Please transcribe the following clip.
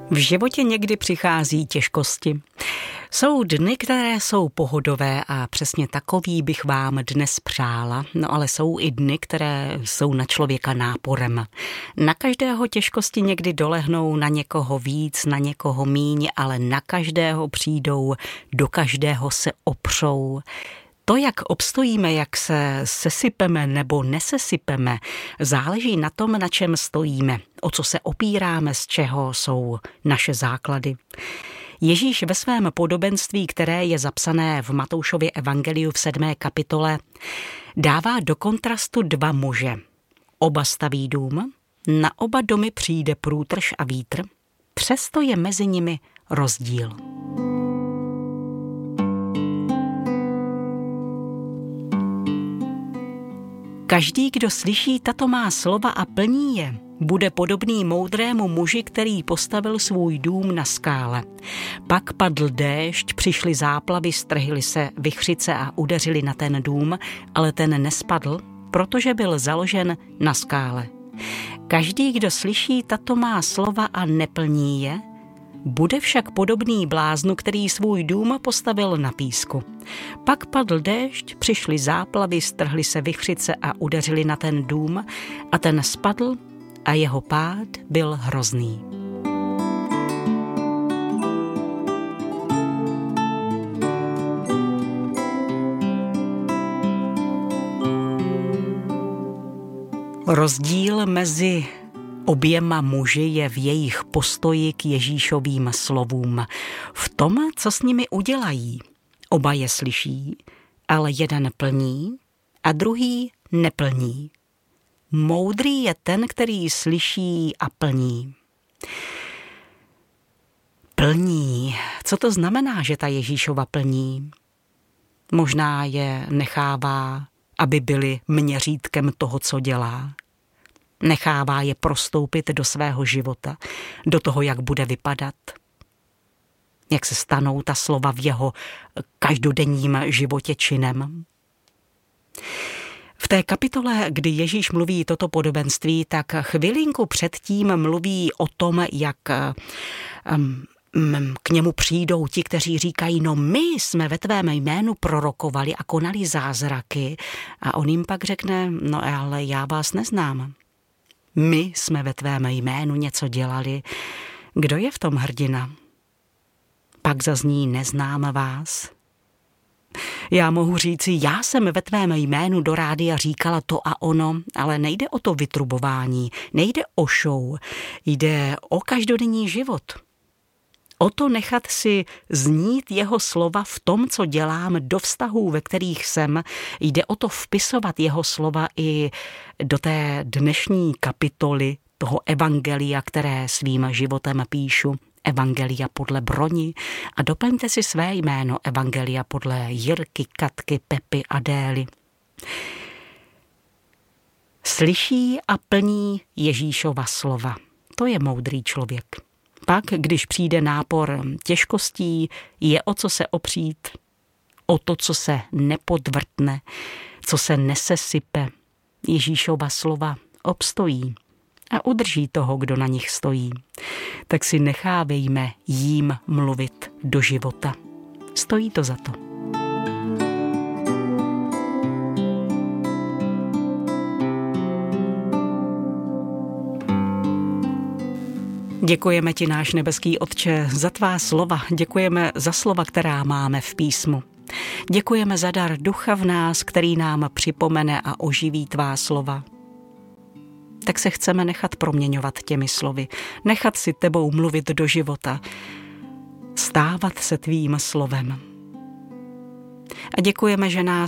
V životě někdy přichází těžkosti. Jsou dny, které jsou pohodové a přesně takový bych vám dnes přála, no ale jsou i dny, které jsou na člověka náporem. Na každého těžkosti někdy dolehnou, na někoho víc, na někoho míň, ale na každého přijdou, do každého se opřou. To, jak obstojíme, jak se sesypeme nebo nesesypeme, záleží na tom, na čem stojíme, o co se opíráme, z čeho jsou naše základy. Ježíš ve svém podobenství, které je zapsané v Matoušově evangeliu v 7. kapitole, dává do kontrastu dva muže. Oba staví dům, na oba domy přijde průtrž a vítr, přesto je mezi nimi rozdíl. Každý, kdo slyší tato má slova a plní je, bude podobný moudrému muži, který postavil svůj dům na skále. Pak padl déšť, přišly záplavy, strhly se vichřice a udeřili na ten dům, ale ten nespadl, protože byl založen na skále. Každý, kdo slyší tato má slova a neplní je, bude však podobný bláznu, který svůj dům postavil na písku. Pak padl déšť, přišly záplavy, strhly se vichřice a udeřili na ten dům a ten spadl a jeho pád byl hrozný. Rozdíl mezi oběma muži je v jejich postoji k Ježíšovým slovům, v tom, co s nimi udělají. Oba je slyší, ale jeden plní a druhý neplní. Moudrý je ten, který slyší a plní. Plní. Co to znamená, že ta Ježíšova plní? Možná je nechává, aby byli měřítkem toho, co dělá. Nechává je prostoupit do svého života, do toho, jak bude vypadat, jak se stanou ta slova v jeho každodenním životě činem. V té kapitole, kdy Ježíš mluví toto podobenství, tak chvilinku předtím mluví o tom, jak k němu přijdou ti, kteří říkají, no my jsme ve tvém jménu prorokovali a konali zázraky. A on jim pak řekne, no ale já vás neznám. My jsme ve tvém jménu něco dělali. Kdo je v tom hrdina? Pak zazní, neznám vás. Já mohu říci, já jsem ve tvém jménu do rádia říkala to a ono, ale nejde o to vytrubování, nejde o show, jde o každodenní život. O to nechat si znít jeho slova v tom, co dělám, do vztahů, ve kterých jsem. Jde o to vpisovat jeho slova i do té dnešní kapitoly toho evangelia, které svým životem píšu. Evangelia podle Broni a doplňte si své jméno evangelia podle Jirky, Katky, Pepy, Adély. Slyší a plní Ježíšova slova. To je moudrý člověk. Pak, když přijde nápor těžkostí, je o co se opřít, o to, co se nepodvrtne, co se nesesype. Ježíšova slova obstojí a udrží toho, kdo na nich stojí. Tak si nechávejme jím mluvit do života. Stojí to za to. Děkujeme ti, náš nebeský Otče, za tvá slova. Děkujeme za slova, která máme v písmu. Děkujeme za dar ducha v nás, který nám připomene a oživí tvá slova. Tak se chceme nechat proměňovat těmi slovy, nechat si tebou mluvit do života, stávat se tvým slovem. A děkujeme, že nás